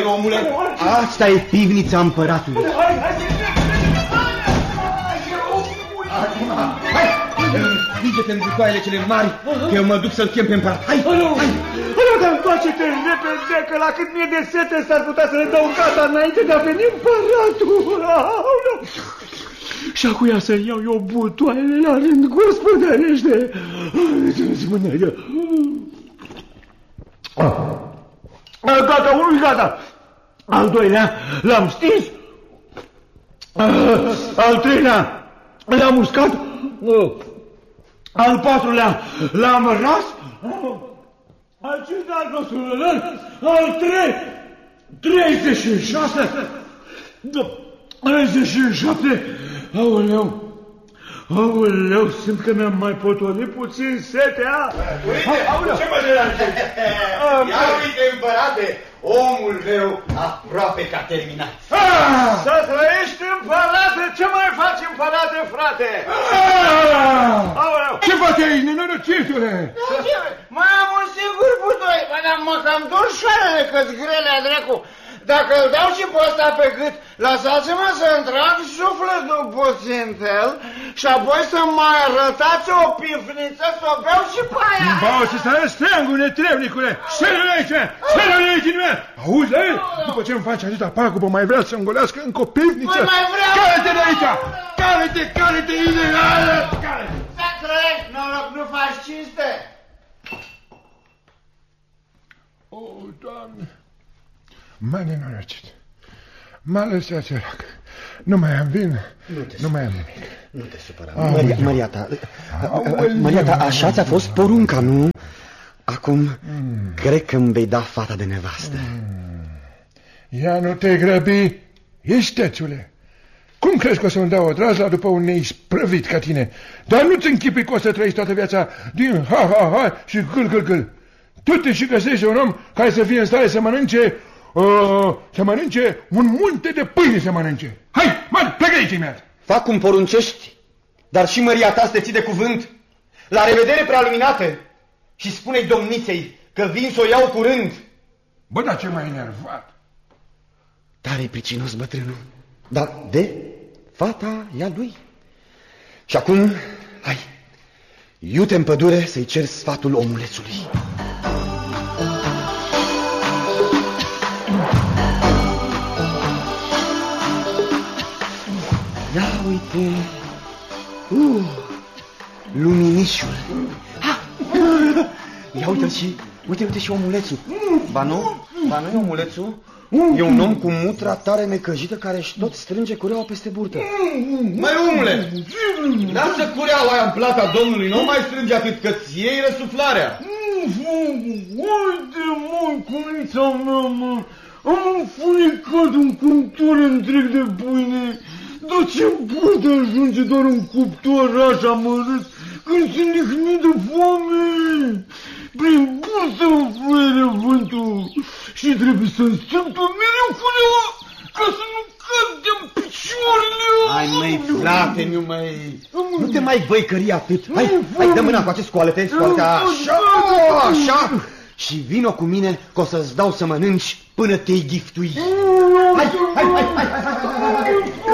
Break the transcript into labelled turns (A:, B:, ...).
A: omule. Asta e pivnița împăratului. Acum, hai! Învige-te în butoaiele cele mari, că eu mă duc să-l chem pe împărat. Hai!
B: Dar întoarce-te repede, că la cât mi-e de sete s-ar putea să le dau gata înainte de a veni împăratul. Și acuia să iau eu butoaiele la rând, gospodărește. Gata, unul gata. Al doilea l-am stins. Al treilea l-am uscat. Al patrulea l-am ras. Al cincilea nostru, al 36. 37. Aoleu, simt că mi-am mai potolit puțin setea.
C: Uite, ce mă deranjezi? Ia uite, împărate, omul meu aproape că a terminat.
B: Să trăiești, împărate! Ce mai faci, împărate, frate?
D: Ce faci aici, nenorocitule?
C: Mai am un singur butoi, dar mă cam dor șoarele că-ți grelea, dracu. Dacă îl dau și pe ăsta pe gât, lăsați-mă să-mi trag sufletul puțintel și apoi să mai arătați o pifniță să o beau și pe aia.
D: Bau și să arăți steangul, netrebnicule! Șerele aici! Șerele aici! Auzi, după ce îmi faci atâta pagubă, mai vrea să îngolească încă o pivniță?
C: Păi mai vreau!
D: Care-te de aici! Care-te, ideală!
C: Să trăiești, noroc, nu faci cinste!
D: O, Doamne! M-a nenorocit. M-a lăsat sărac. Nu mai am vin, nu mai am nimic.
A: Nu te supăra. Măriata, așa ți-a fost porunca, nu? Acum, cred că îmi vei da fata de nevastă.
D: Ia nu te grăbi, istețule. Cum crezi că o să-mi dau o drazla după un neisprăvit ca tine? Dar nu-ți închipui că o să trăiești toată viața din ha și gâl. Tu te și găsești un om care să fie în stare să mănânce un munte de pâine să mănânce. Hai, plecă aici imediat.
A: Fac cum poruncești, dar și măria ta să te ții de cuvânt. La revedere, prealuminată, și spune-i domniței că vin să o iau curând.
D: Bă, dar ce m-ai enervat?
A: Tare pricinos bătrânul, dar de fata e a lui. Și acum, hai, iute în pădure să-i cer sfatul omulețului. Ia uite, luminișul. Ia uite-l și, uite și omulețul. Ba nu e omulețul? E un om cu mutra tare necăjită care își tot strânge cureaua peste burtă.
C: Măi, omule, lasă cureaua aia în plata domnului, nu mai strânge atât că ți iei răsuflarea.
B: Uite, măi, cunița mea, mă, am înfunicat un cuptor întreg de pâine. Dar ce poate ajunge doar un cuptor așa mărât când se nihnit de foame? Prin bursă mă fluiere vântul și trebuie să-mi strâmtă mereu cureaua ca să nu cad de-n picioarele.
A: Hai, măi, frate, nu te mai băicări atât. Hai, dă mâna cu acest scoalete, așa. Și vino cu mine că o să-ți dau să mănânci până te-i ghiftui. Hai.